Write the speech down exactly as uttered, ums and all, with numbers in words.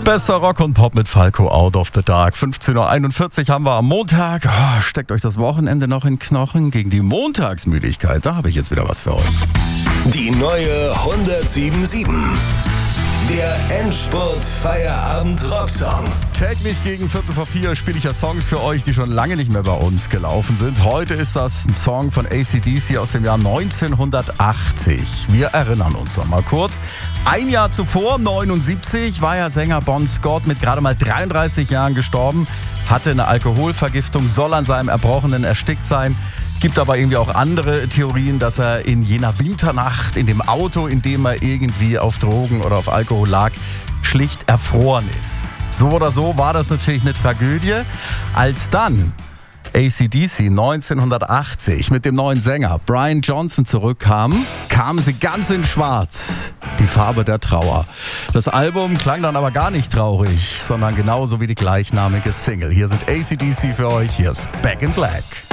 Besser Rock und Pop mit Falco, Out of the Dark. fünfzehn Uhr einundvierzig haben wir am Montag. Oh, steckt euch das Wochenende noch in den Knochen? Gegen die Montagsmüdigkeit, da habe ich jetzt wieder was für euch. Die neue hundertsieben Komma sieben. Der Endspurt-Feierabend-Rocksong. Täglich gegen Viertel vor vier spiele ich ja Songs für euch, die schon lange nicht mehr bei uns gelaufen sind. Heute ist das ein Song von A C D C aus dem Jahr neunzehnhundertachtzig. Wir erinnern uns noch mal kurz. Ein Jahr zuvor, neunundsiebzig, war ja Sänger Bon Scott mit gerade mal dreiunddreißig Jahren gestorben, hatte eine Alkoholvergiftung, soll an seinem Erbrochenen erstickt sein. Gibt aber irgendwie auch andere Theorien, dass er in jener Winternacht in dem Auto, in dem er irgendwie auf Drogen oder auf Alkohol lag, schlicht erfroren ist. So oder so war das natürlich eine Tragödie. Als dann A C D C neunzehnhundertachtzig mit dem neuen Sänger Brian Johnson zurückkam, kamen sie ganz in schwarz. Die Farbe der Trauer. Das Album klang dann aber gar nicht traurig, sondern genauso wie die gleichnamige Single. Hier sind A C D C für euch, hier ist Back in Black.